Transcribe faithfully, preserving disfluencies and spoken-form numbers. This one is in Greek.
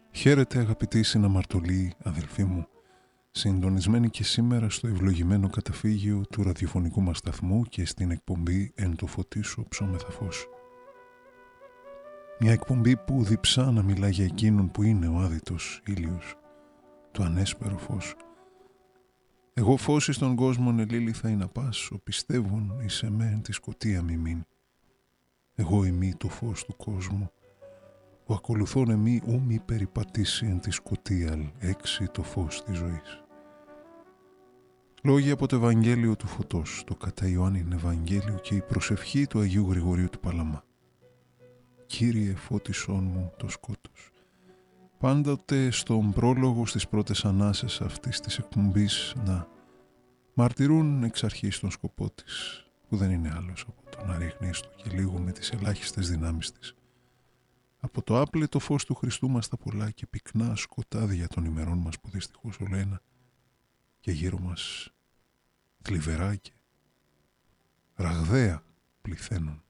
Χαίρετε αγαπητοί συναμαρτωλοί αδελφοί μου, συντονισμένοι και σήμερα στο ευλογημένο καταφύγιο του ραδιοφωνικού μας σταθμού και στην εκπομπή «Εν το φωτί σου ψώμεθα φως». Μια εκπομπή που διψά να μιλά για εκείνον που είναι ο άδειτος ήλιος, το ανέσπερο φως. Εγώ φως εις τον κόσμον ελίλη θα είναι πας, ο πιστεύων εις εμέ τη σκοτία μη μείνει. Εγώ ημί το φως του κόσμου, ο ακολουθών εμεί ου μη περιπατήσει εν τη σκοτία, έξι το φως της ζωής. Λόγια από το Ευαγγέλιο του Φωτός, το κατά Ιωάννην Ευαγγέλιο και η προσευχή του Αγίου Γρηγορίου του Παλαμά. Κύριε φώτισόν μου το σκότος. Πάντοτε στον πρόλογο στις πρώτες ανάσες αυτής της εκπομπής να μαρτυρούν εξ αρχής τον σκοπό της, που δεν είναι άλλος από το να ρίχνει στο και λίγο με τις ελάχιστες δυνάμεις της από το άπλετο φως του Χριστού μας τα πολλά και πυκνά σκοτάδια των ημερών μας που δυστυχώς όλο ένα και γύρω μας θλιβερά και ραγδαία πληθαίνουν.